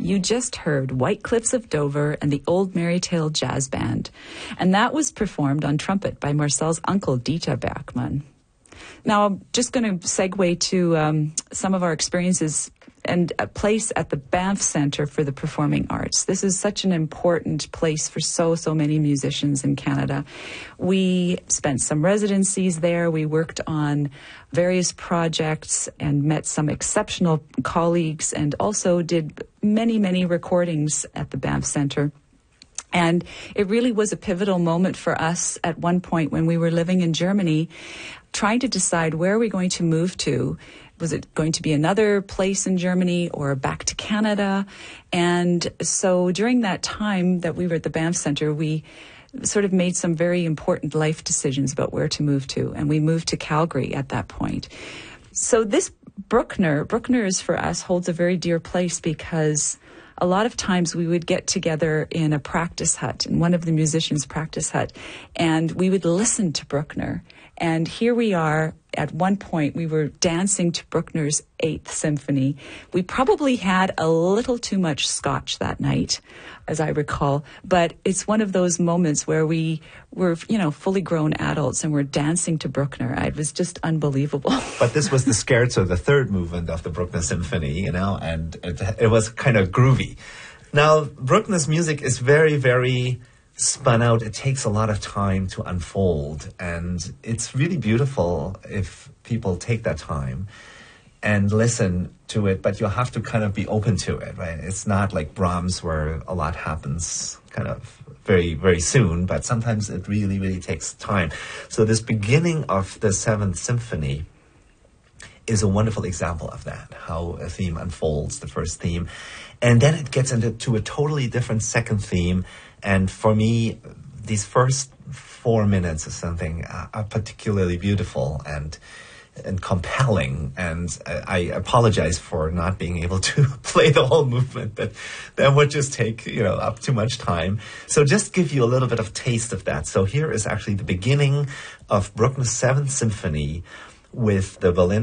You just heard White Cliffs of Dover and the Old Marytale Jazz Band. And that was performed on trumpet by Marcel's uncle, Dieter Bergmann. Now, I'm just going to segue to some of our experiences and a place at the Banff Centre for the Performing Arts. This is such an important place for so many musicians in Canada. We spent some residencies there. We worked on various projects and met some exceptional colleagues, and also did many recordings at the Banff Centre. And it really was a pivotal moment for us at one point when we were living in Germany, trying to decide where are we going to move to. Was it going to be another place in Germany or back to Canada? And so during that time that we were at the Banff Centre, we sort of made some very important life decisions about where to move to. And we moved to Calgary at that point. So this Bruckner's for us holds a very dear place because a lot of times we would get together in a practice hut, in one of the musicians' practice hut, and we would listen to Bruckner. And here we are, at one point, we were dancing to Bruckner's 8th Symphony. We probably had a little too much scotch that night, as I recall, but it's one of those moments where we were, fully grown adults and we're dancing to Bruckner. It was just unbelievable. But this was the scherzo, the third movement of the Bruckner Symphony, and it was kind of groovy. Now, Bruckner's music is very spun out. It takes a lot of time to unfold, and it's really beautiful if people take that time and listen to it, but you have to kind of be open to it, right? It's not like Brahms where a lot happens kind of very soon, but sometimes it really takes time. So this beginning of the 7th Symphony is a wonderful example of that, how a theme unfolds, the first theme, and then it gets into a totally different second theme. And for me, these first 4 minutes or something are particularly beautiful and compelling. And I apologize for not being able to play the whole movement, but that would just take, up too much time. So just give you a little bit of taste of that. So here is actually the beginning of Bruckner's 7th Symphony with the violin